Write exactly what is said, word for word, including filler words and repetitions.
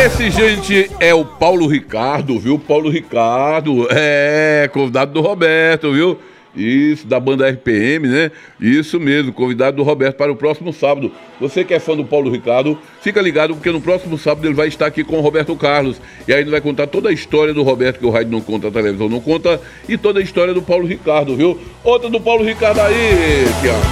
Esse, gente, é o Paulo Ricardo, viu? Paulo Ricardo, é, convidado do Roberto, viu? Isso, da banda R P M, né? Isso mesmo, convidado do Roberto para o próximo sábado. Você que é fã do Paulo Ricardo, fica ligado porque no próximo sábado ele vai estar aqui com o Roberto Carlos. E aí ele vai contar toda a história do Roberto, que o rádio não conta, a televisão não conta, e toda a história do Paulo Ricardo, viu? Outra do Paulo Ricardo aí, aqui, ó.